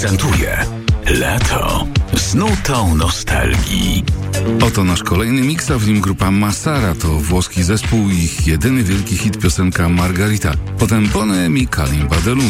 Prezentuje Lato z nutą nostalgii. Oto nasz kolejny miks, a w nim grupa Massara. To włoski zespół, ich jedyny wielki hit, piosenka Margarita. Potem Boney M. Kalimba Deluxe.